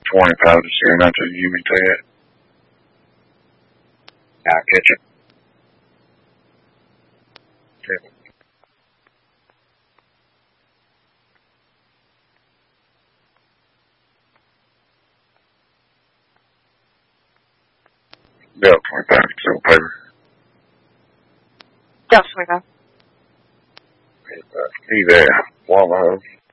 25 to soon until you me take it. I'll catch it. Okay. Yeah, 25 to paper. Yeah, 25. He there. Wallow.